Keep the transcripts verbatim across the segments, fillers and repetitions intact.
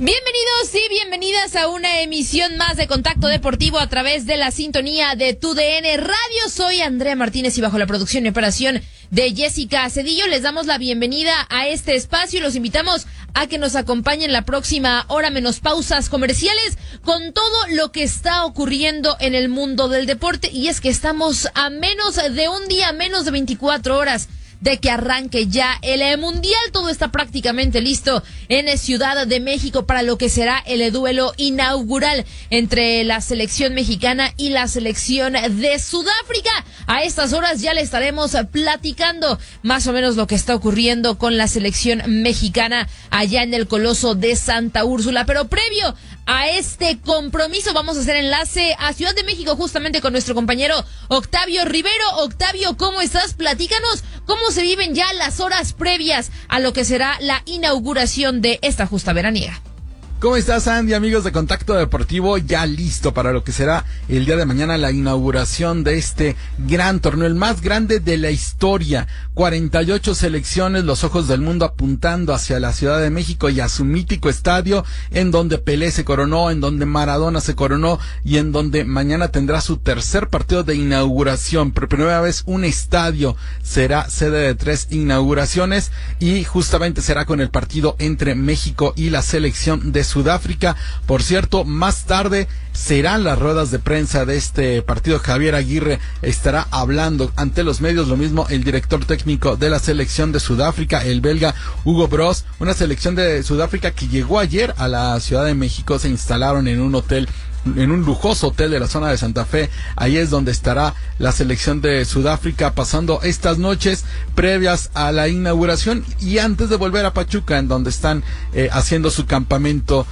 Bienvenidos y bienvenidas a una emisión más de Contacto Deportivo a través de la sintonía de Tu D N Radio. Soy Andrea Martínez y bajo la producción y operación de Jessica Cedillo les damos la bienvenida a este espacio y los invitamos a que nos acompañen la próxima hora menos pausas comerciales con todo lo que está ocurriendo en el mundo del deporte. Y es que estamos a menos de un día, menos de veinticuatro horas de que arranque ya el Mundial. Todo está prácticamente listo en Ciudad de México para lo que será el duelo inaugural entre la selección mexicana y la selección de Sudáfrica. A estas horas ya le estaremos platicando más o menos lo que está ocurriendo con la selección mexicana allá en el Coloso de Santa Úrsula. Pero previo a este compromiso vamos a hacer enlace a Ciudad de México justamente con nuestro compañero Octavio Rivero. Octavio, ¿cómo estás? Platícanos cómo se viven ya las horas previas a lo que será la inauguración de esta justa veraniega. ¿Cómo estás, Andy? Amigos de Contacto Deportivo, ya listo para lo que será el día de mañana la inauguración de este gran torneo, el más grande de la historia. cuarenta y ocho selecciones, los ojos del mundo apuntando hacia la Ciudad de México y a su mítico estadio, en donde Pelé se coronó, en donde Maradona se coronó y en donde mañana tendrá su tercer partido de inauguración. Por primera vez un estadio será sede de tres inauguraciones y justamente será con el partido entre México y la selección de Sudáfrica. Por cierto, más tarde serán las ruedas de prensa de este partido. Javier Aguirre estará hablando ante los medios, lo mismo el director técnico de la selección de Sudáfrica, el belga Hugo Broos, una selección de Sudáfrica que llegó ayer a la Ciudad de México, se instalaron en un hotel en un lujoso hotel de la zona de Santa Fe. Ahí es donde estará la selección de Sudáfrica pasando estas noches previas a la inauguración y antes de volver a Pachuca, en donde están eh, haciendo su campamento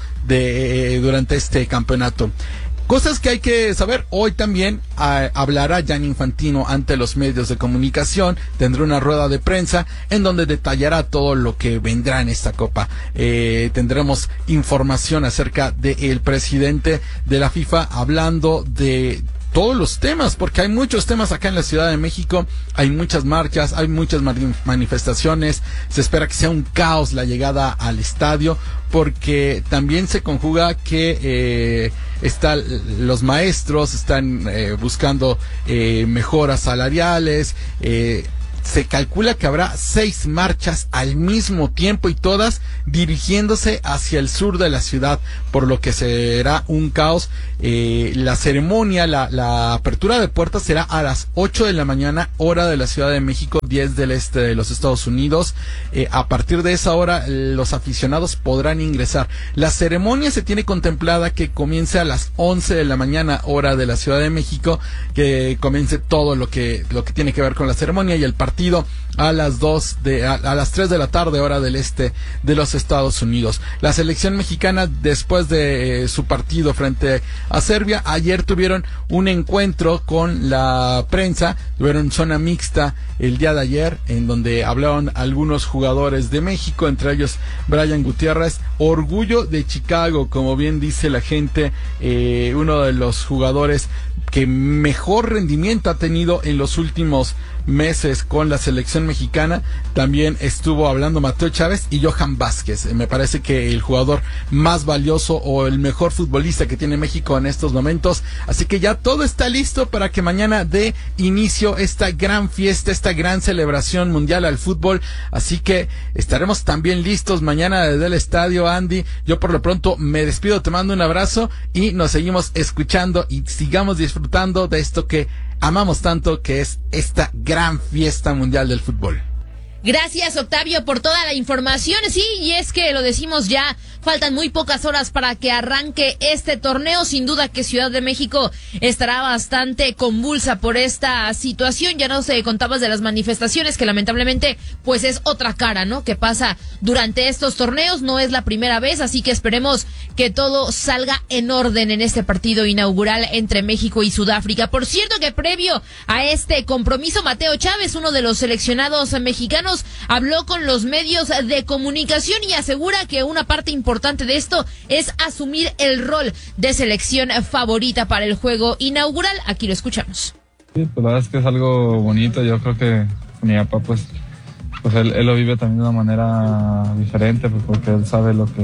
de eh, durante este campeonato. Cosas que hay que saber. Hoy también a, hablará Gianni Infantino ante los medios de comunicación. Tendrá una rueda de prensa en donde detallará todo lo que vendrá en esta copa. Eh, tendremos información acerca del presidente de la FIFA hablando de todos los temas, porque hay muchos temas acá en la Ciudad de México, hay muchas marchas, hay muchas manifestaciones, se espera que sea un caos la llegada al estadio, porque también se conjuga que eh, están los maestros, están eh, buscando eh, mejoras salariales, eh, se calcula que habrá seis marchas al mismo tiempo y todas dirigiéndose hacia el sur de la ciudad, por lo que será un caos. Eh, la ceremonia, la, la apertura de puertas será a las ocho de la mañana, hora de la Ciudad de México, diez del este de los Estados Unidos. Eh, a partir de esa hora, los aficionados podrán ingresar. La ceremonia se tiene contemplada que comience a las once de la mañana, hora de la Ciudad de México, que comience todo lo que, lo que tiene que ver con la ceremonia y el partido partido a las dos de a, a las tres de la tarde hora del este de los Estados Unidos. La selección mexicana, después de eh, su partido frente a Serbia, ayer tuvieron un encuentro con la prensa, tuvieron zona mixta el día de ayer, en donde hablaron algunos jugadores de México, entre ellos Brian Gutiérrez, orgullo de Chicago, como bien dice la gente, eh, uno de los jugadores que mejor rendimiento ha tenido en los últimos meses con la selección mexicana. También estuvo hablando Mateo Chávez y Johan Vázquez. Me parece que el jugador más valioso o el mejor futbolista que tiene México en estos momentos. Así que ya todo está listo para que mañana dé inicio esta gran fiesta, esta gran celebración mundial al fútbol. Así que estaremos también listos mañana desde el estadio, Andy. Yo por lo pronto me despido, te mando un abrazo y nos seguimos escuchando y sigamos disfrutando de esto que amamos tanto, que es esta gran fiesta mundial del fútbol. Gracias, Octavio, por toda la información. Sí, y es que lo decimos ya, faltan muy pocas horas para que arranque este torneo. Sin duda que Ciudad de México estará bastante convulsa por esta situación. Ya no se contabas de las manifestaciones, que lamentablemente pues es otra cara, ¿no?, que pasa durante estos torneos. No es la primera vez, así que esperemos que todo salga en orden en este partido inaugural entre México y Sudáfrica. Por cierto que previo a este compromiso, Mateo Chávez, uno de los seleccionados mexicanos, habló con los medios de comunicación y asegura que una parte importante de esto es asumir el rol de selección favorita para el juego inaugural. Aquí lo escuchamos. Sí, pues la verdad es que es algo bonito. Yo creo que mi papá pues, pues él, él lo vive también de una manera diferente, pues porque él sabe lo que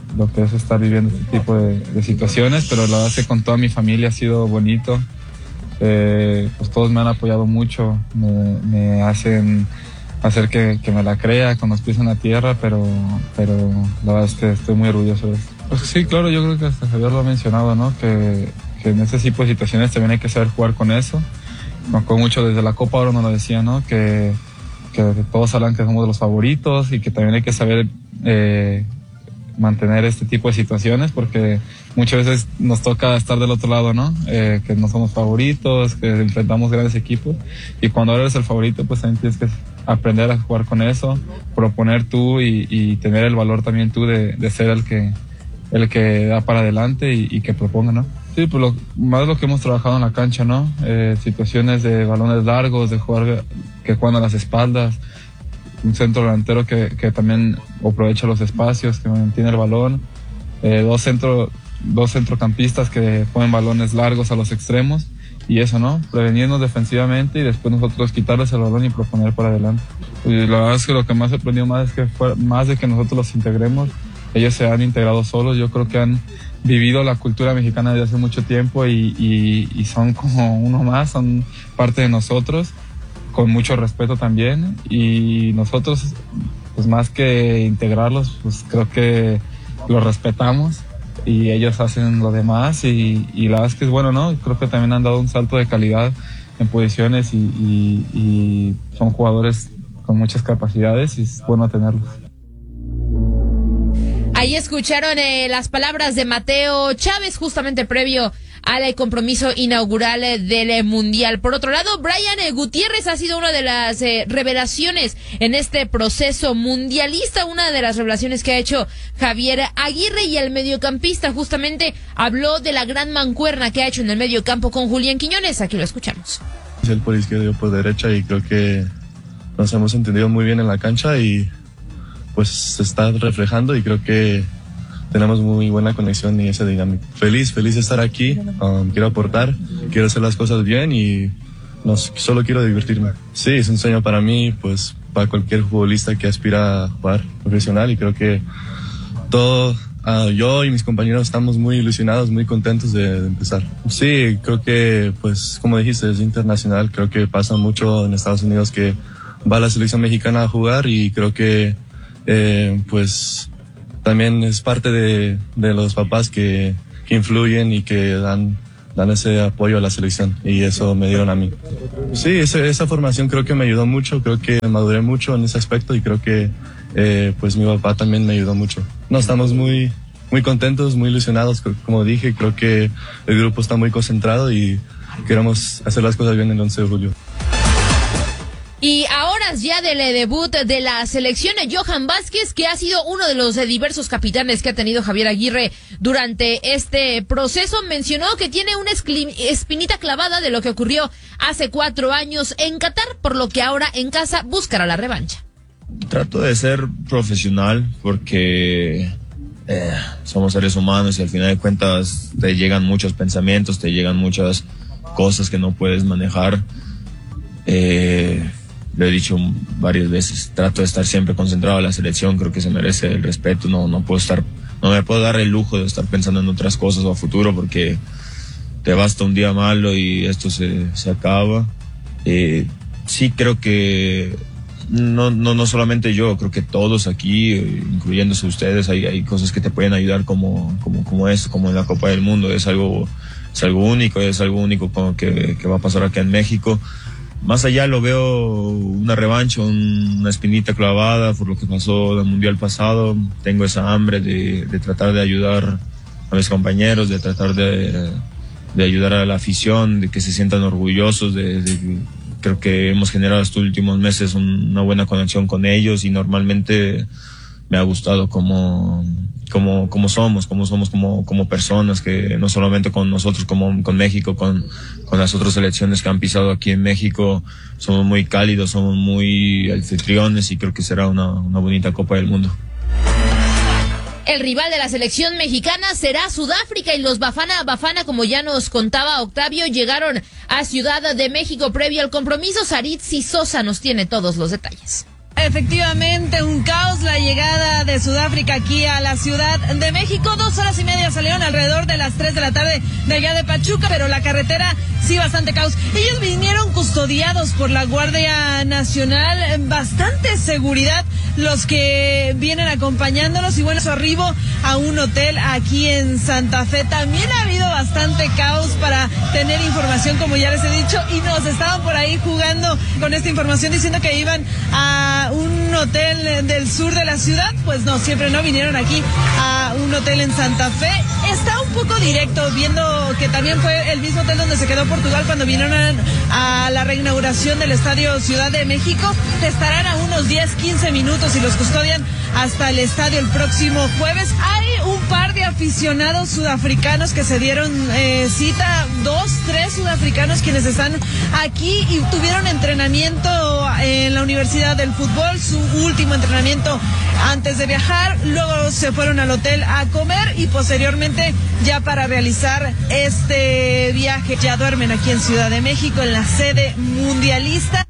lo que es estar viviendo este tipo de, de situaciones, pero la verdad es que con toda mi familia ha sido bonito. Eh, pues todos me han apoyado mucho, me, me hacen hacer que, que me la crea con los pies en la tierra, pero, pero la verdad es que estoy muy orgulloso de esto. Pues sí, claro, yo creo que hasta Javier lo ha mencionado, ¿no? Que, que en ese tipo de situaciones también hay que saber jugar con eso. Me acuerdo mucho desde la Copa Oro nos lo decía, ¿no? Que, que todos hablan que somos los favoritos y que también hay que saber eh, mantener este tipo de situaciones, porque muchas veces nos toca estar del otro lado, ¿no? Eh, que no somos favoritos, que enfrentamos grandes equipos, y cuando eres el favorito pues también tienes que aprender a jugar con eso, proponer tú y, y tener el valor también tú de, de ser el que el que da para adelante y, y que proponga, ¿no? Sí, pues lo, más lo que hemos trabajado en la cancha, ¿no? Eh, situaciones de balones largos, de jugar que juegan a las espaldas, un centro delantero que, que también aprovecha los espacios, que mantiene el balón, eh, dos centro, dos centrocampistas que ponen balones largos a los extremos, y eso, ¿no? Prevenirnos defensivamente y después nosotros quitarles el balón y proponer para adelante. Y la verdad es que lo que más sorprendió más es que fue, más de que nosotros los integremos, ellos se han integrado solos. Yo creo que han vivido la cultura mexicana desde hace mucho tiempo y, y, y son como uno más, son parte de nosotros, con mucho respeto también, y nosotros, pues más que integrarlos, pues creo que los respetamos y ellos hacen lo demás, y, y la verdad es que es bueno, ¿no? Creo que también han dado un salto de calidad en posiciones y, y, y son jugadores con muchas capacidades y es bueno tenerlos. Ahí escucharon eh, las palabras de Mateo Chávez justamente previo al eh, compromiso inaugural eh, del eh, Mundial. Por otro lado, Brian eh, Gutiérrez ha sido una de las eh, revelaciones en este proceso mundialista, una de las revelaciones que ha hecho Javier Aguirre, y el mediocampista justamente habló de la gran mancuerna que ha hecho en el mediocampo con Julián Quiñones. Aquí lo escuchamos. Él por izquierda, yo por derecha, y creo que nos hemos entendido muy bien en la cancha y pues se está reflejando, y creo que tenemos muy buena conexión y esa dinámica. Feliz, feliz de estar aquí, um, quiero aportar, quiero hacer las cosas bien y no, solo quiero divertirme. Sí, es un sueño para mí, pues para cualquier futbolista que aspira a jugar profesional, y creo que todo, uh, yo y mis compañeros estamos muy ilusionados, muy contentos de, de empezar. Sí, creo que, pues como dijiste, es internacional, creo que pasa mucho en Estados Unidos que va la selección mexicana a jugar, y creo que eh, pues también es parte de, de los papás que, que influyen y que dan, dan ese apoyo a la selección, y eso me dieron a mí. Sí, esa, esa formación creo que me ayudó mucho, creo que maduré mucho en ese aspecto, y creo que eh, pues mi papá también me ayudó mucho. No, estamos muy, muy contentos, muy ilusionados, como dije, creo que el grupo está muy concentrado y queremos hacer las cosas bien el once de julio. Y a horas ya del debut de la selección, Johan Vázquez, que ha sido uno de los diversos capitanes que ha tenido Javier Aguirre durante este proceso, mencionó que tiene una espinita clavada de lo que ocurrió hace cuatro años en Qatar, por lo que ahora en casa buscará la revancha. Trato de ser profesional porque eh, somos seres humanos y al final de cuentas te llegan muchos pensamientos, te llegan muchas cosas que no puedes manejar. Eh, Lo he dicho varias veces, trato de estar siempre concentrado en la selección, creo que se merece el respeto, no, no puedo estar, no me puedo dar el lujo de estar pensando en otras cosas o a futuro, porque te basta un día malo y esto se, se acaba. Eh, sí creo que, no, no, no solamente yo, creo que todos aquí, incluyéndose ustedes, hay, hay cosas que te pueden ayudar como, como, como esto, como en la Copa del Mundo, es algo, es algo único, es algo único como que, que va a pasar acá en México. Más allá lo veo una revancha, un, una espinita clavada por lo que pasó del Mundial pasado. Tengo esa hambre de, de tratar de ayudar a mis compañeros, de tratar de, de ayudar a la afición, de que se sientan orgullosos. De, de, creo que hemos generado estos últimos meses un, una buena conexión con ellos, y normalmente me ha gustado como, como, como somos, como somos como, como personas, que no solamente con nosotros, como con México, con, con las otras selecciones que han pisado aquí en México, somos muy cálidos, somos muy anfitriones, y creo que será una, una bonita Copa del Mundo. El rival de la selección mexicana será Sudáfrica, y los Bafana Bafana, como ya nos contaba Octavio, llegaron a Ciudad de México previo al compromiso. Saritzi Sosa nos tiene todos los detalles. Efectivamente, un caos la llegada de Sudáfrica aquí a la Ciudad de México. Dos horas y media salieron alrededor de las tres de la tarde de allá de Pachuca, pero la carretera sí bastante caos. Ellos vinieron custodiados por la Guardia Nacional, bastante seguridad los que vienen acompañándolos, y bueno, su arribo a un hotel aquí en Santa Fe. También ha habido bastante caos para tener información, como ya les he dicho, y nos estaban por ahí jugando con esta información diciendo que iban a un hotel del sur de la ciudad. Pues no, siempre no, vinieron aquí a un hotel en Santa Fe. Está un poco directo, viendo que también fue el mismo hotel donde se quedó Portugal cuando vinieron a, a la reinauguración del Estadio Ciudad de México. Estarán a unos diez, quince minutos y los custodian hasta el estadio el próximo jueves. Hay un par de aficionados sudafricanos que se dieron eh, cita, dos, tres sudafricanos quienes están aquí y tuvieron entrenamiento en la Universidad del Fútbol, su último entrenamiento antes de viajar. Luego se fueron al hotel a comer y posteriormente ya para realizar este viaje ya duermen aquí en Ciudad de México, en la sede mundialista.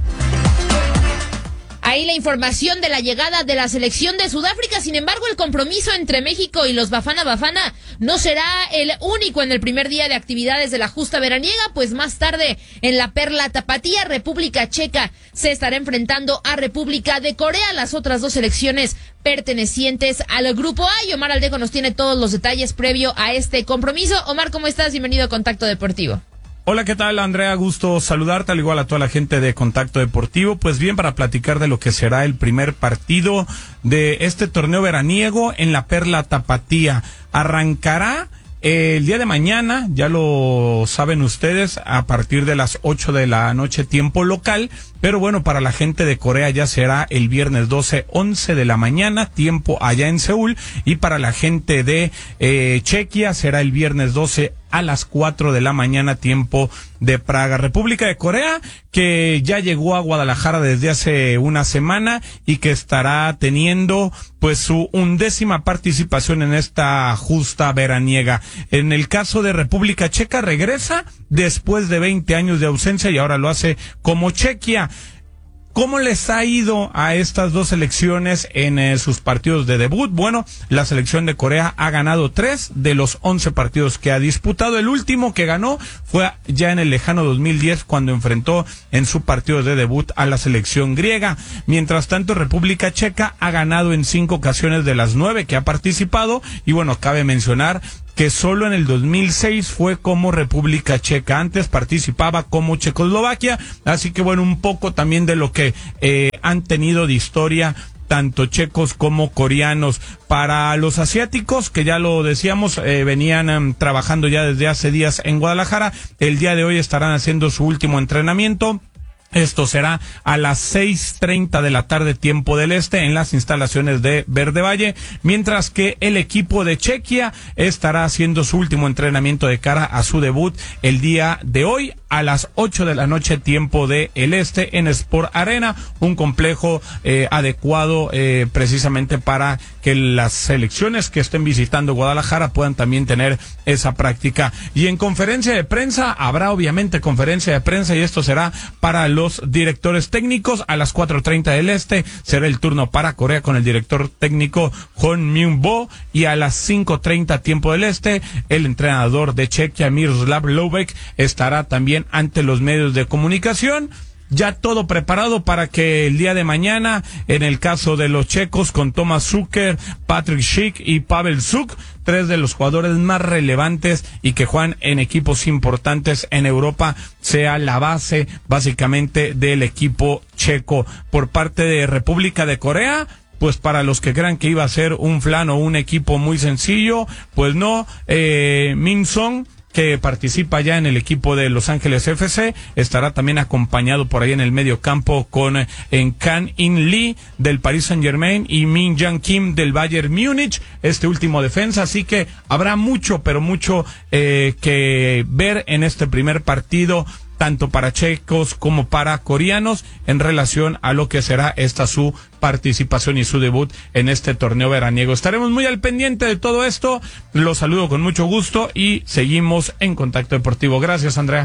Ahí la información de la llegada de la selección de Sudáfrica. Sin embargo, el compromiso entre México y los Bafana Bafana no será el único en el primer día de actividades de la justa veraniega, pues más tarde en la Perla Tapatía, República Checa se estará enfrentando a República de Corea, las otras dos selecciones pertenecientes al Grupo A. Y Omar Aldeco nos tiene todos los detalles previo a este compromiso. Omar, ¿cómo estás? Bienvenido a Contacto Deportivo. Hola, ¿qué tal, Andrea? Gusto saludarte, al igual a toda la gente de Contacto Deportivo. Pues bien, para platicar de lo que será el primer partido de este torneo veraniego en la Perla Tapatía. Arrancará eh, el día de mañana, ya lo saben ustedes, a partir de las ocho de la noche, tiempo local. Pero bueno, para la gente de Corea ya será el viernes doce, once de la mañana, tiempo allá en Seúl. Y para la gente de eh, Chequia será el viernes doce a las cuatro de la mañana, tiempo de Praga. República de Corea, que ya llegó a Guadalajara desde hace una semana y que estará teniendo pues su undécima participación en esta justa veraniega. En el caso de República Checa, regresa después de veinte años de ausencia y ahora lo hace como Chequia. ¿Cómo les ha ido a estas dos selecciones en eh, sus partidos de debut? Bueno, la selección de Corea ha ganado tres de los once partidos que ha disputado. El último que ganó fue ya en el lejano dos mil diez, cuando enfrentó en su partido de debut a la selección griega. Mientras tanto, República Checa ha ganado en cinco ocasiones de las nueve que ha participado. Y bueno, cabe mencionar que solo en el dos mil seis fue como República Checa. Antes participaba como Checoslovaquia. Así que bueno, un poco también de lo que eh, han tenido de historia tanto checos como coreanos. Para los asiáticos, que ya lo decíamos, eh, venían um, trabajando ya desde hace días en Guadalajara. El día de hoy estarán haciendo su último entrenamiento. Esto será a las seis treinta de la tarde, tiempo del este, en las instalaciones de Verde Valle, mientras que el equipo de Chequia estará haciendo su último entrenamiento de cara a su debut el día de hoy a las ocho de la noche, tiempo de el este, en Sport Arena, un complejo eh, adecuado eh, precisamente para que las selecciones que estén visitando Guadalajara puedan también tener esa práctica. Y en conferencia de prensa, habrá obviamente conferencia de prensa, y esto será para los directores técnicos. A las cuatro treinta del este será el turno para Corea con el director técnico Hon Myung-bo, y a las cinco treinta tiempo del este, el entrenador de Chequia, Miroslav Loubek, estará también ante los medios de comunicación. Ya todo preparado para que el día de mañana, en el caso de los checos, con Thomas Zucker, Patrick Schick y Pavel Suk, tres de los jugadores más relevantes y que juegan en equipos importantes en Europa, sea la base básicamente del equipo checo. Por parte de República de Corea, pues para los que crean que iba a ser un flan o un equipo muy sencillo, pues no. eh, Min Song, que participa ya en el equipo de Los Ángeles F C, estará también acompañado por ahí en el medio campo con en Kang In Lee del Paris Saint Germain y Min Jang Kim del Bayern Múnich, este último defensa. Así que habrá mucho, pero mucho eh, que ver en este primer partido, tanto para checos como para coreanos, en relación a lo que será esta su participación y su debut en este torneo veraniego. Estaremos muy al pendiente de todo esto. Los saludo con mucho gusto y seguimos en Contacto Deportivo. Gracias, Andrea.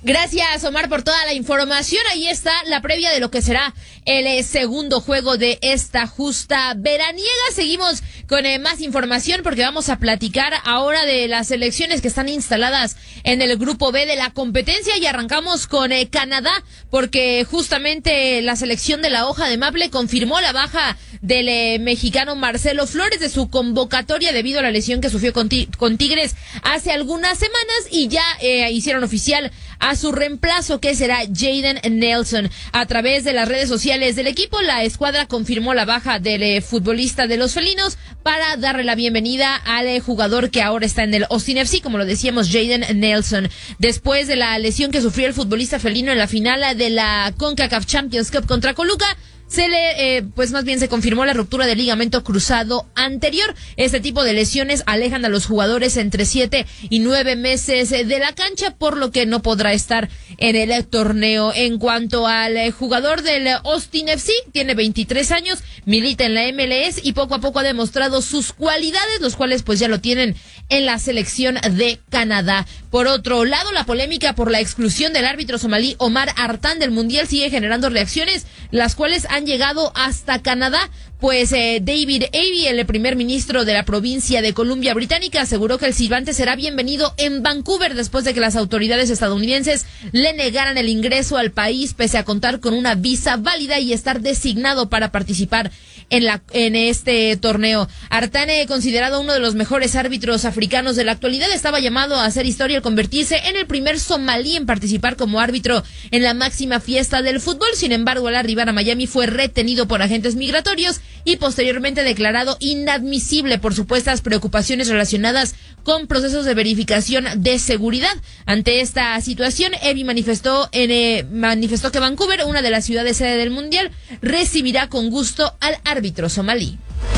Gracias, Omar, por toda la información. Ahí está la previa de lo que será el eh, segundo juego de esta justa veraniega. Seguimos con eh, más información porque vamos a platicar ahora de las selecciones que están instaladas en el grupo B de la competencia y arrancamos con eh, Canadá porque justamente la selección de la hoja de Maple confirmó la baja del eh, mexicano Marcelo Flores de su convocatoria debido a la lesión que sufrió con, con Tigres hace algunas semanas y ya eh, hicieron oficial a su reemplazo, que será Jayden Nelson. A través de las redes sociales del equipo, la escuadra confirmó la baja del eh, futbolista de los felinos para darle la bienvenida al eh, jugador que ahora está en el Austin F C, como lo decíamos, Jayden Nelson. Después de la lesión que sufrió el futbolista felino en la final de la CONCACAF Champions Cup contra Coluca, se le, eh, pues más bien se confirmó la ruptura del ligamento cruzado anterior. Este tipo de lesiones alejan a los jugadores entre siete y nueve meses de la cancha, por lo que no podrá estar en el torneo. En cuanto al jugador del Austin F C, tiene veintitrés años, milita en la M L S y poco a poco ha demostrado sus cualidades, los cuales pues ya lo tienen en la selección de Canadá. Por otro lado, la polémica por la exclusión del árbitro somalí Omar Artan del Mundial sigue generando reacciones, las cuales han llegado hasta Canadá, pues eh, David Avey, el primer ministro de la provincia de Columbia Británica, aseguró que el silbante será bienvenido en Vancouver después de que las autoridades estadounidenses le negaran el ingreso al país pese a contar con una visa válida y estar designado para participar en la en este torneo. Artane, considerado uno de los mejores árbitros africanos de la actualidad, estaba llamado a hacer historia al convertirse en el primer somalí en participar como árbitro en la máxima fiesta del fútbol. Sin embargo, al arribar a Miami fue retenido por agentes migratorios y posteriormente declarado inadmisible por supuestas preocupaciones relacionadas con procesos de verificación de seguridad. Ante esta situación, Evie manifestó, en, eh, manifestó que Vancouver, una de las ciudades sede del Mundial, recibirá con gusto al árbitro somalí.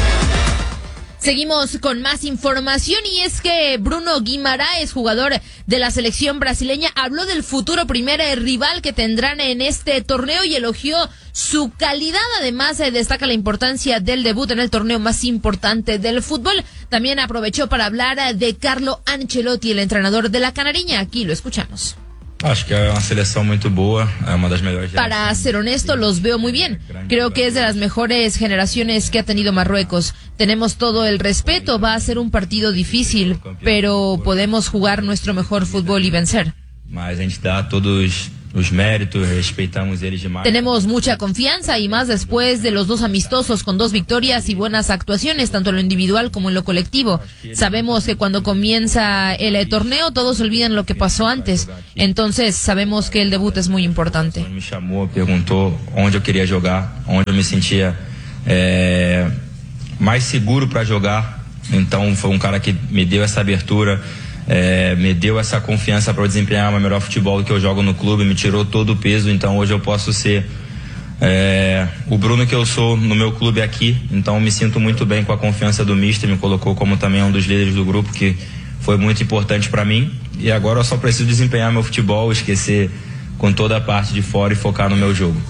Seguimos con más información y es que Bruno Guimaraes, jugador de la selección brasileña, habló del futuro primer rival que tendrán en este torneo y elogió su calidad. Además, eh, destaca la importancia del debut en el torneo más importante del fútbol. También aprovechó para hablar de Carlo Ancelotti, el entrenador de la Canariña. Aquí lo escuchamos. Acho que é uma seleção muito boa, é uma das melhores. Para ser honesto, los veo muy bien. Creo que es de las mejores generaciones que ha tenido Marruecos. Tenemos todo el respeto, va a ser un partido difícil, pero podemos jugar nuestro mejor fútbol y vencer. Mas a gente dá todos os méritos, respeitamos eles demais. Tenemos mucha confianza y más después de los dos amistosos con dos victorias y buenas actuaciones, tanto en lo individual como en lo colectivo. Sabemos que cuando comienza el eh, torneo todos olvidan lo que pasó antes. Entonces sabemos que el debut es muy importante. Me chamou, perguntou onde eu queria jogar, onde eu me sentia é, mais seguro para jogar. Então foi um cara que me deu essa abertura. É, me deu essa confiança para desempenhar o melhor futebol que eu jogo no clube, me tirou todo o peso, então hoje eu posso ser é, o Bruno que eu sou no meu clube aqui, então me sinto muito bem com a confiança do mister, me colocou como também um dos líderes do grupo, que foi muito importante para mim, e agora eu só preciso desempenhar meu futebol, esquecer com toda a parte de fora e focar no meu jogo.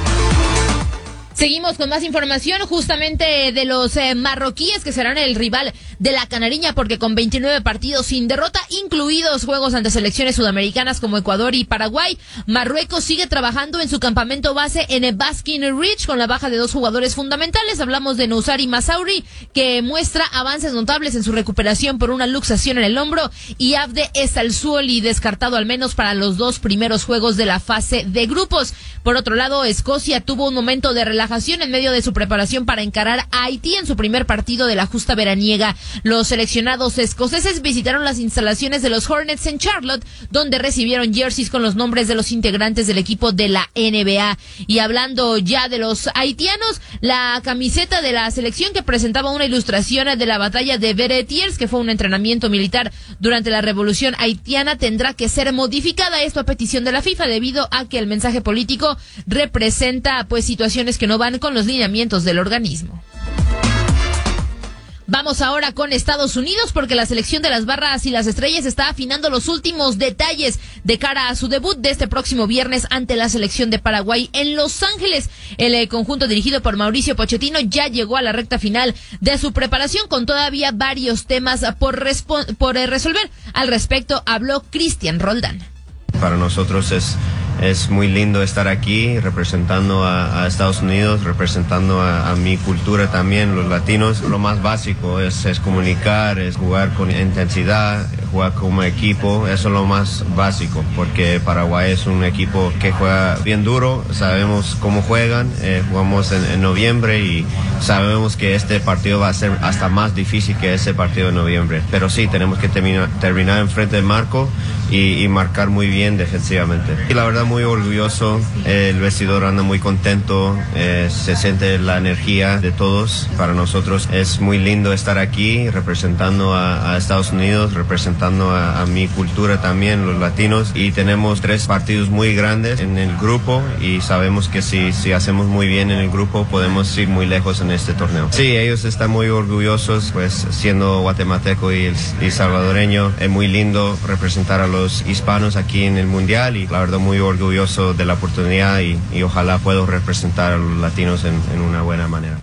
Seguimos con más información justamente de los eh, marroquíes que serán el rival de la Canariña porque con veintinueve partidos sin derrota, incluidos juegos ante selecciones sudamericanas como Ecuador y Paraguay, Marruecos sigue trabajando en su campamento base en el Baskin Ridge con la baja de dos jugadores fundamentales. Hablamos de Nousari Masauri, que muestra avances notables en su recuperación por una luxación en el hombro, y Abde Esalzuoli, descartado al menos para los dos primeros juegos de la fase de grupos. Por otro lado, Escocia tuvo un momento de relajación en medio de su preparación para encarar a Haití en su primer partido de la justa veraniega. Los seleccionados escoceses visitaron las instalaciones de los Hornets en Charlotte, donde recibieron jerseys con los nombres de los integrantes del equipo de la N B A. Y hablando ya de los haitianos, la camiseta de la selección, que presentaba una ilustración de la batalla de Veretiers, que fue un entrenamiento militar durante la revolución haitiana, tendrá que ser modificada, esto a petición de la FIFA, debido a que el mensaje político representa pues situaciones que no van con los lineamientos del organismo. Vamos ahora con Estados Unidos porque la selección de las Barras y las Estrellas está afinando los últimos detalles de cara a su debut de este próximo viernes ante la selección de Paraguay en Los Ángeles. El eh, conjunto dirigido por Mauricio Pochettino ya llegó a la recta final de su preparación con todavía varios temas por, por eh, resolver. Al respecto habló Cristian Roldán. Para nosotros es, es muy lindo estar aquí representando a, a Estados Unidos, representando a, a mi cultura también, los latinos. Lo más básico es, es comunicar, es jugar con intensidad, jugar como equipo. Eso es lo más básico, porque Paraguay es un equipo que juega bien duro. Sabemos cómo juegan, eh, jugamos en, en noviembre y sabemos que este partido va a ser hasta más difícil que ese partido de noviembre. Pero sí, tenemos que terminar, terminar enfrente del marco y, y marcar muy bien defensivamente. Y la verdad muy orgulloso, eh, el vestidor anda muy contento, eh, se siente la energía de todos. Para nosotros es muy lindo estar aquí representando a, a Estados Unidos, representando a, a mi cultura también, los latinos, y tenemos tres partidos muy grandes en el grupo y sabemos que si, si hacemos muy bien en el grupo podemos ir muy lejos en este torneo. Sí, ellos están muy orgullosos, pues siendo guatemalteco y, y salvadoreño, es muy lindo representar a los hispanos aquí en el Mundial y la verdad muy orgulloso de la oportunidad y, y ojalá puedo representar a los latinos en, en una buena manera.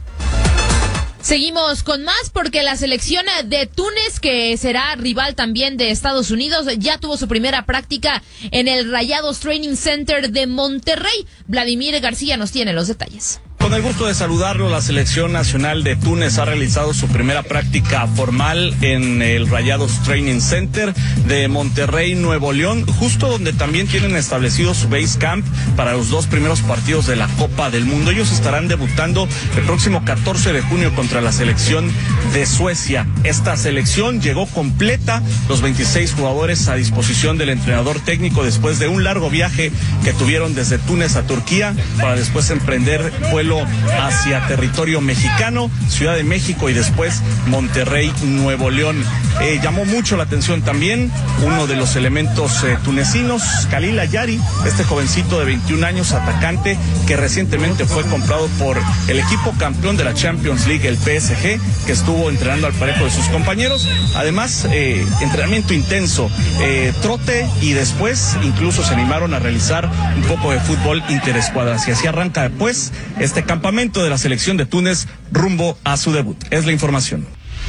Seguimos con más porque la selección de Túnez, que será rival también de Estados Unidos, ya tuvo su primera práctica en el Rayados Training Center de Monterrey. Vladimir García nos tiene los detalles. Con el gusto de saludarlo, la selección nacional de Túnez ha realizado su primera práctica formal en el Rayados Training Center de Monterrey, Nuevo León, justo donde también tienen establecido su base camp para los dos primeros partidos de la Copa del Mundo. Ellos estarán debutando el próximo catorce de junio contra la selección de Suecia. Esta selección llegó completa, los veintiséis jugadores a disposición del entrenador técnico después de un largo viaje que tuvieron desde Túnez a Turquía para después emprender vuelo hacia territorio mexicano, Ciudad de México y después Monterrey, Nuevo León. Eh, llamó mucho la atención también uno de los elementos eh, tunecinos, Khalil Ayari, este jovencito de veintiún años, atacante, que recientemente fue comprado por el equipo campeón de la Champions League, el P S G, que estuvo entrenando al parejo de sus compañeros. Además, eh, entrenamiento intenso, eh, trote y después incluso se animaron a realizar un poco de fútbol interescuadras. Y así arranca después este campamento de la selección de Túnez rumbo a su debut. Es la información.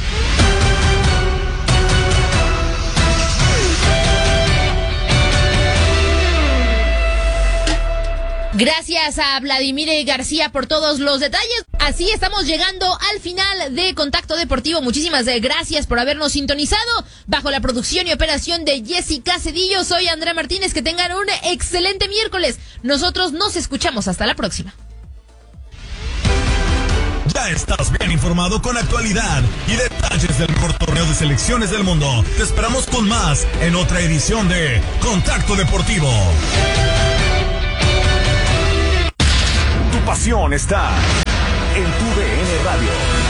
Gracias a Vladimir García por todos los detalles. Así estamos llegando al final de Contacto Deportivo. Muchísimas gracias por habernos sintonizado. Bajo la producción y operación de Jessica Cedillo, soy Andrea Martínez. Que tengan un excelente miércoles. Nosotros nos escuchamos hasta la próxima. Ya estás bien informado con actualidad y detalles del mejor torneo de selecciones del mundo. Te esperamos con más en otra edición de Contacto Deportivo. Tu pasión está en tu D N Radio.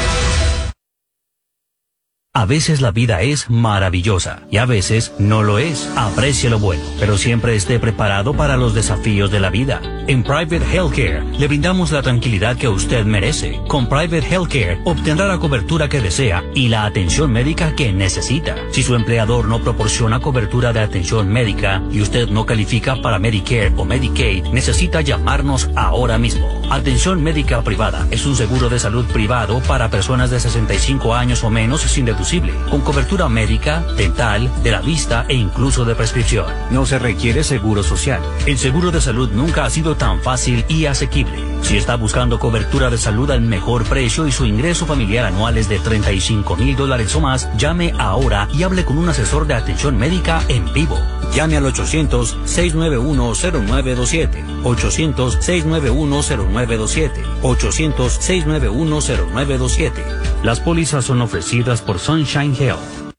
A veces la vida es maravillosa y a veces no lo es. Aprecie lo bueno, pero siempre esté preparado para los desafíos de la vida. En Private Healthcare le brindamos la tranquilidad que usted merece. Con Private Healthcare obtendrá la cobertura que desea y la atención médica que necesita. Si su empleador no proporciona cobertura de atención médica y usted no califica para Medicare o Medicaid, necesita llamarnos ahora mismo. Atención médica privada es un seguro de salud privado para personas de sesenta y cinco años o menos sin deducible, con cobertura médica, dental, de la vista e incluso de prescripción. No se requiere seguro social. El seguro de salud nunca ha sido tan fácil y asequible. Si está buscando cobertura de salud al mejor precio y su ingreso familiar anual es de treinta y cinco mil dólares o más, llame ahora y hable con un asesor de atención médica en vivo. Llame al ochocientos, seiscientos noventa y uno, cero nueve dos siete, ochocientos, seiscientos noventa y uno, cero nueve dos siete, ochocientos, seiscientos noventa y uno, cero nueve dos siete. Las pólizas son ofrecidas por Sunshine Health.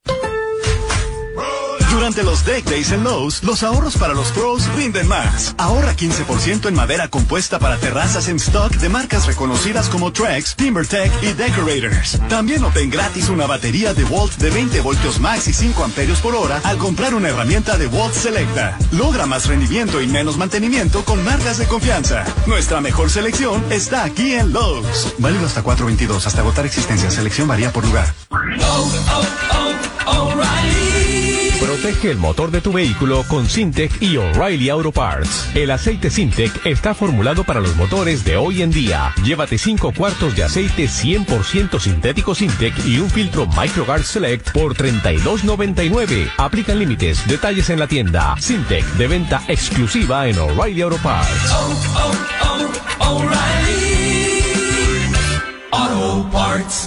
Durante los Deck Days en Lowe's, los ahorros para los pros rinden más. Ahorra quince por ciento en madera compuesta para terrazas en stock de marcas reconocidas como Trex, TimberTech y Decorators. También obtén gratis una batería de Volt de veinte voltios max y cinco amperios por hora al comprar una herramienta de Volt Selecta. Logra más rendimiento y menos mantenimiento con marcas de confianza. Nuestra mejor selección está aquí en Lowe's. Válido hasta cuatro veintidós, hasta agotar existencia. Selección varía por lugar. Oh, oh, oh, O'Reilly. Protege el motor de tu vehículo con Syntec y O'Reilly Auto Parts. El aceite Syntec está formulado para los motores de hoy en día. Llévate cinco cuartos de aceite cien por ciento sintético Syntec y un filtro MicroGuard Select por treinta y dos noventa y nueve. Aplican límites. Detalles en la tienda. Syntec, de venta exclusiva en O'Reilly Auto Parts. Oh, oh, oh, O'Reilly Auto Parts.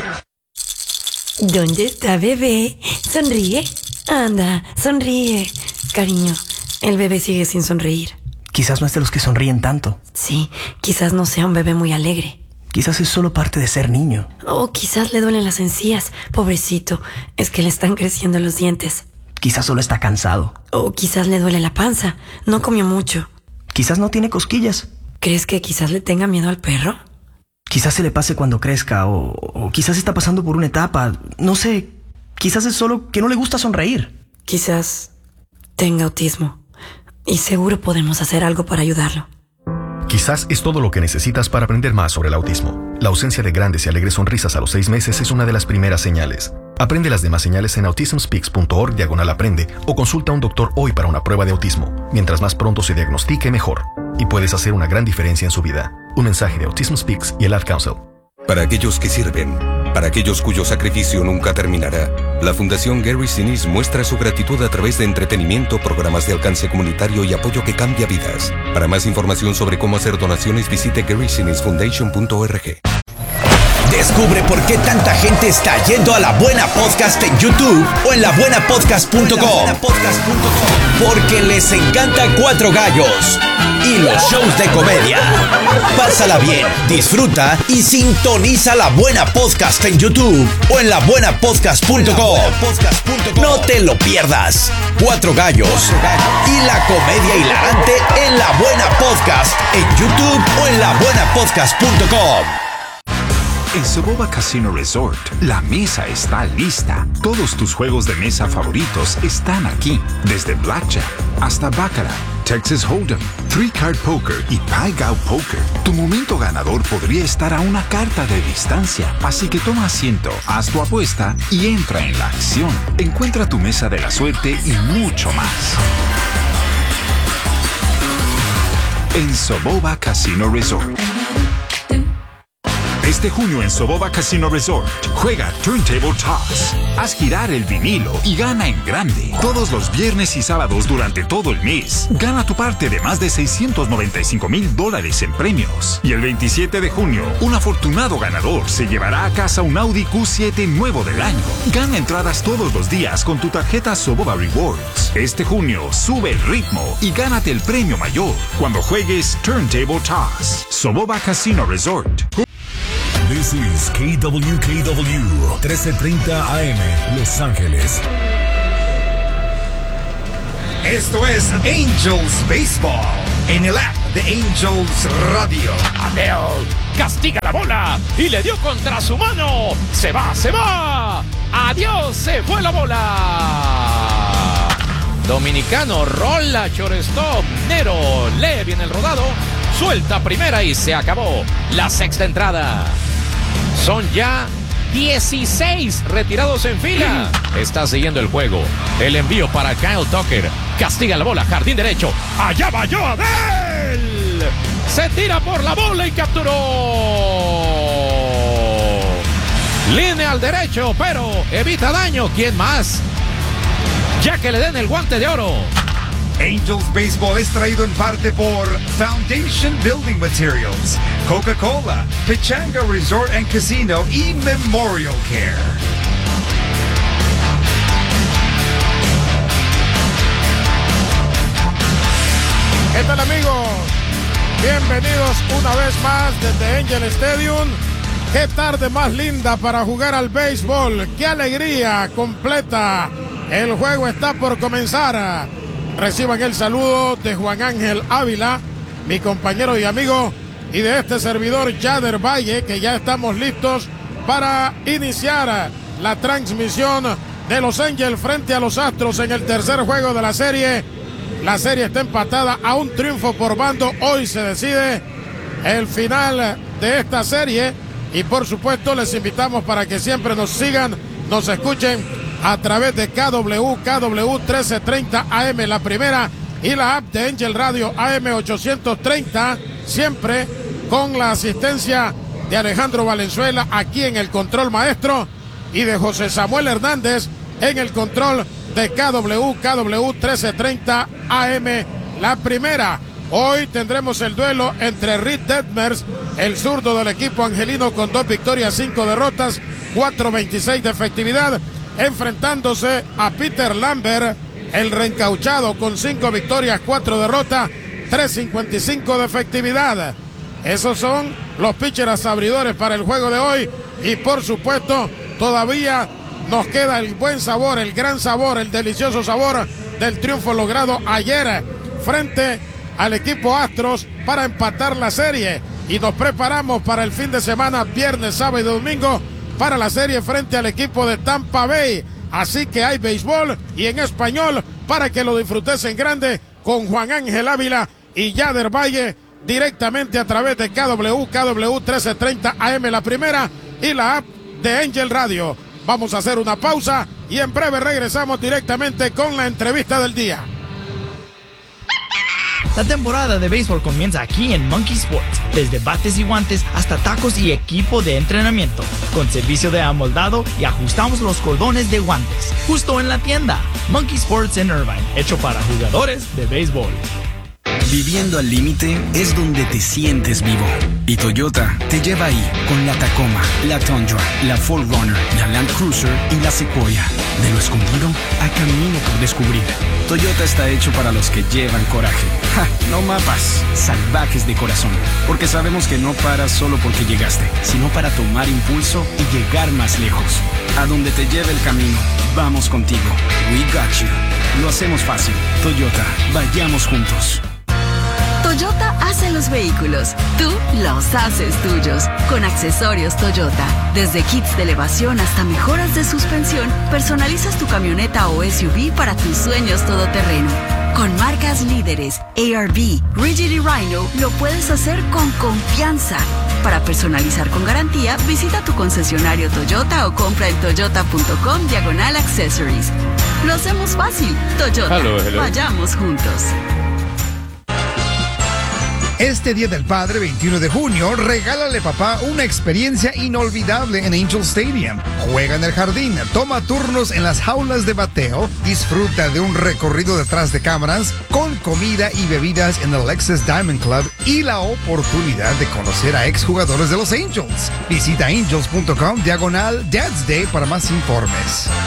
¿Dónde está bebé? Sonríe. Anda, sonríe. Cariño, el bebé sigue sin sonreír. Quizás no es de los que sonríen tanto. Sí, quizás no sea un bebé muy alegre. Quizás es solo parte de ser niño. O quizás le duelen las encías. Pobrecito, es que le están creciendo los dientes. Quizás solo está cansado. O quizás le duele la panza. No comió mucho. Quizás no tiene cosquillas. ¿Crees que quizás le tenga miedo al perro? Quizás se le pase cuando crezca, o, o quizás está pasando por una etapa. No sé, quizás es solo que no le gusta sonreír. Quizás tenga autismo. Y seguro podemos hacer algo para ayudarlo. Quizás es todo lo que necesitas para aprender más sobre el autismo. La ausencia de grandes y alegres sonrisas a los seis meses es una de las primeras señales. Aprende las demás señales en autismspeaks.org diagonal aprende o consulta a un doctor hoy para una prueba de autismo. Mientras más pronto se diagnostique, mejor. Y puedes hacer una gran diferencia en su vida. Un mensaje de Autism Speaks y el Ad Council. Para aquellos que sirven, para aquellos cuyo sacrificio nunca terminará, la Fundación Gary Sinise muestra su gratitud a través de entretenimiento, programas de alcance comunitario y apoyo que cambia vidas. Para más información sobre cómo hacer donaciones, visite gary sinise foundation punto org. Descubre por qué tanta gente está yendo a La Buena Podcast en YouTube o en la buena podcast punto com. Porque les encanta Cuatro Gallos y los shows de comedia. Pásala bien, disfruta y sintoniza La Buena Podcast en YouTube o en la buena podcast punto com. No te lo pierdas. Cuatro Gallos y la comedia hilarante en La Buena Podcast en YouTube o en la buena podcast punto com. En Soboba Casino Resort, la mesa está lista. Todos tus juegos de mesa favoritos están aquí. Desde Blackjack hasta Baccarat, Texas Hold'em, Three Card Poker y Pai Gow Poker. Tu momento ganador podría estar a una carta de distancia. Así que toma asiento, haz tu apuesta y entra en la acción. Encuentra tu mesa de la suerte y mucho más. En Soboba Casino Resort. Este junio en Soboba Casino Resort, juega Turntable Toss. Haz girar el vinilo y gana en grande. Todos los viernes y sábados durante todo el mes. Gana tu parte de más de seiscientos noventa y cinco mil dólares en premios. Y el veintisiete de junio, un afortunado ganador se llevará a casa un Audi Q siete nuevo del año. Gana entradas todos los días con tu tarjeta Soboba Rewards. Este junio, sube el ritmo y gánate el premio mayor cuando juegues Turntable Toss. Soboba Casino Resort. This is K W K W, trece treinta A M, Los Ángeles. Esto es Angels Baseball en el app de Angels Radio. Adele castiga la bola y le dio contra su mano. Se va, se va. Adiós, se fue la bola. Dominicano rola shortstop. Nero lee bien el rodado. Suelta primera y se acabó la sexta entrada. Son ya dieciséis retirados en fila. Está siguiendo el juego. El envío para Kyle Tucker. Castiga la bola, jardín derecho. Allá va yo, Adel. Se tira por la bola y capturó. Línea al derecho, pero evita daño. ¿Quién más? Ya que le den el guante de oro. Angels Baseball es traído en parte por Foundation Building Materials, Coca-Cola, Pechanga Resort and Casino y Memorial Care. ¿Qué tal, amigos? Bienvenidos una vez más desde Angel Stadium. Qué tarde más linda para jugar al béisbol. Qué alegría completa. El juego está por comenzar. Reciban el saludo de Juan Ángel Ávila, mi compañero y amigo, y de este servidor Yader Valle, que ya estamos listos para iniciar la transmisión de Los Angels frente a los Astros en el tercer juego de la serie. La serie está empatada a un triunfo por bando. Hoy se decide el final de esta serie y por supuesto les invitamos para que siempre nos sigan, nos escuchen a través de K W K W trece treinta A M, la primera, y la app de Angel Radio A M ochocientos treinta, siempre con la asistencia de Alejandro Valenzuela aquí en el control maestro y de José Samuel Hernández en el control de K W K W trece treinta A M, la primera. Hoy tendremos el duelo entre Reed Detmers, el zurdo del equipo angelino con dos victorias, cinco derrotas, cuatro veintiséis de efectividad, enfrentándose a Peter Lambert, el reencauchado con cinco victorias, cuatro derrotas, tres cincuenta y cinco de efectividad. Esos son los pitchers abridores para el juego de hoy y por supuesto todavía nos queda el buen sabor, el gran sabor, el delicioso sabor del triunfo logrado ayer frente al equipo Astros para empatar la serie, y nos preparamos para el fin de semana, viernes, sábado y domingo, para la serie frente al equipo de Tampa Bay. Así que hay béisbol y en español para que lo disfrutes en grande con Juan Ángel Ávila y Yader Valle directamente a través de K W K W trece treinta A M, la primera, y la app de Angel Radio. Vamos a hacer una pausa y en breve regresamos directamente con la entrevista del día. La temporada de béisbol comienza aquí en Monkey Sports, desde bates y guantes hasta tacos y equipo de entrenamiento, con servicio de amoldado y ajustamos los cordones de guantes, justo en la tienda. Monkey Sports en Irvine, hecho para jugadores de béisbol. Viviendo al límite es donde te sientes vivo. Y Toyota te lleva ahí con la Tacoma, la Tundra, la cuatro runner, la Land Cruiser y la Sequoia. De lo escondido a camino por descubrir. Toyota está hecho para los que llevan coraje. ¡Ja! No mapas, salvajes de corazón. Porque sabemos que no paras solo porque llegaste, sino para tomar impulso y llegar más lejos. A donde te lleve el camino, vamos contigo. We got you. Lo hacemos fácil. Toyota, vayamos juntos. Toyota hace los vehículos, tú los haces tuyos. Con accesorios Toyota, desde kits de elevación hasta mejoras de suspensión, personalizas tu camioneta o S U V para tus sueños todoterreno. Con marcas líderes, A R V, Rigid y Rhino, lo puedes hacer con confianza. Para personalizar con garantía, visita tu concesionario Toyota o compra en toyota punto com diagonal accessories. Lo hacemos fácil. Toyota, hello, hello. Vayamos juntos. Este Día del Padre, veintiuno de junio, regálale papá una experiencia inolvidable en Angel Stadium. Juega en el jardín, toma turnos en las jaulas de bateo, disfruta de un recorrido detrás de cámaras, con comida y bebidas en el Lexus Diamond Club y la oportunidad de conocer a exjugadores de los Angels. Visita angels punto com diagonal Dad's Day para más informes.